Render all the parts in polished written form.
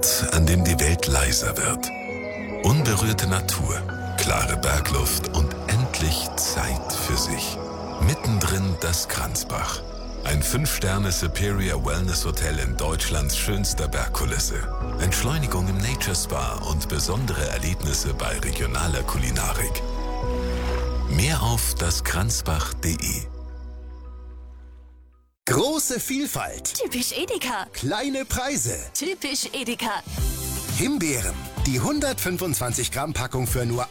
an dem die Welt leiser wird. Unberührte Natur, klare Bergluft und endlich Zeit für sich. Mittendrin das Kranzbach. Ein 5-Sterne Superior Wellness Hotel in Deutschlands schönster Bergkulisse. Entschleunigung im Nature Spa und besondere Erlebnisse bei regionaler Kulinarik. Mehr auf daskranzbach.de. Große Vielfalt. Typisch Edeka. Kleine Preise. Typisch Edeka. Himbeeren. Die 125 Gramm Packung für nur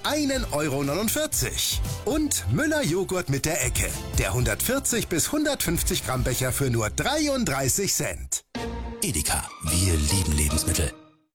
1,49 €. Und Müller Joghurt mit der Ecke. Der 140 bis 150 Gramm Becher für nur 33 Cent. Edeka. Wir lieben Lebensmittel.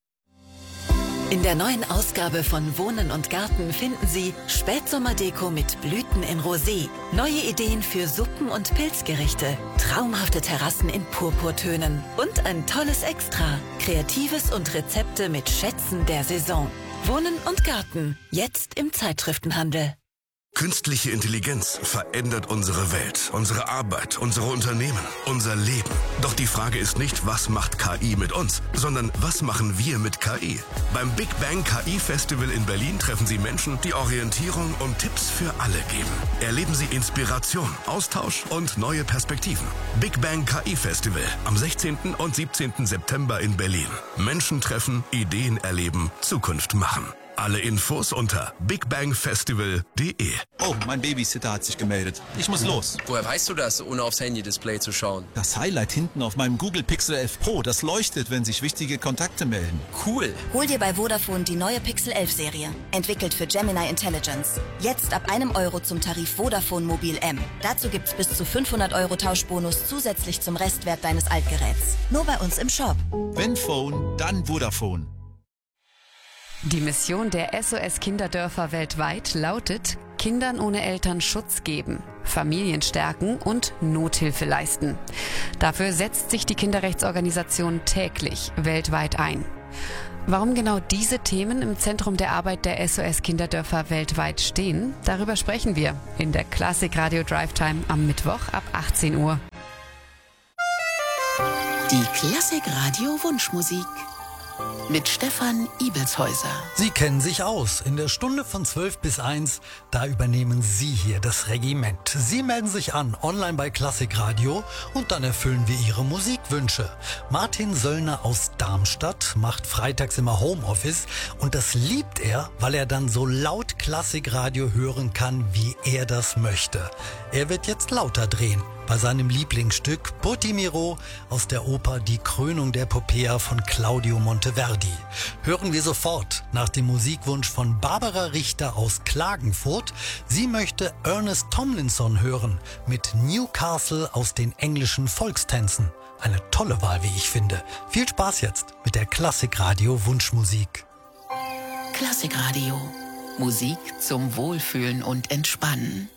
In der neuen Ausgabe von Wohnen und Garten finden Sie Spätsommerdeko mit Blüten in Rosé, neue Ideen für Suppen und Pilzgerichte, traumhafte Terrassen in Purpurtönen und ein tolles Extra, Kreatives und Rezepte mit Schätzen der Saison. Wohnen und Garten, jetzt im Zeitschriftenhandel. Künstliche Intelligenz verändert unsere Welt, unsere Arbeit, unsere Unternehmen, unser Leben. Doch die Frage ist nicht, was macht KI mit uns, sondern was machen wir mit KI? Beim Big Bang KI Festival in Berlin treffen Sie Menschen, die Orientierung und Tipps für alle geben. Erleben Sie Inspiration, Austausch und neue Perspektiven. Big Bang KI Festival am 16. und 17. September in Berlin. Menschen treffen, Ideen erleben, Zukunft machen. Alle Infos unter bigbangfestival.de. Oh, mein Babysitter hat sich gemeldet. Ich muss los. Woher weißt du das, ohne aufs Handy-Display zu schauen? Das Highlight hinten auf meinem Google Pixel 11 Pro, das leuchtet, wenn sich wichtige Kontakte melden. Cool. Hol dir bei Vodafone die neue Pixel 11 Serie. Entwickelt für Gemini Intelligence. Jetzt ab €1 zum Tarif Vodafone Mobil M. Dazu gibt's bis zu 500 € Tauschbonus zusätzlich zum Restwert deines Altgeräts. Nur bei uns im Shop. Wenn Phone, dann Vodafone. Die Mission der SOS Kinderdörfer weltweit lautet: Kindern ohne Eltern Schutz geben, Familien stärken und Nothilfe leisten. Dafür setzt sich die Kinderrechtsorganisation täglich weltweit ein. Warum genau diese Themen im Zentrum der Arbeit der SOS Kinderdörfer weltweit stehen, darüber sprechen wir in der Klassik Radio Drive Time am Mittwoch ab 18 Uhr. Die Klassik Radio Wunschmusik mit Stefan Ibelshäuser. Sie kennen sich aus. In der Stunde von 12 bis 1, da übernehmen Sie hier das Regiment. Sie melden sich an, online bei Klassik Radio, und dann erfüllen wir Ihre Musikwünsche. Martin Söllner aus Darmstadt macht freitags immer Homeoffice, und das liebt er, weil er dann so laut Klassik Radio hören kann, wie er das möchte. Er wird jetzt lauter drehen bei seinem Lieblingsstück Pottimiro aus der Oper Die Krönung der Popea von Claudio Monteverdi. Hören wir sofort nach dem Musikwunsch von Barbara Richter aus Klagenfurt. Sie möchte Ernest Tomlinson hören mit Newcastle aus den englischen Volkstänzen. Eine tolle Wahl, wie ich finde. Viel Spaß jetzt mit der Klassikradio Wunschmusik. Klassikradio. Musik zum Wohlfühlen und Entspannen.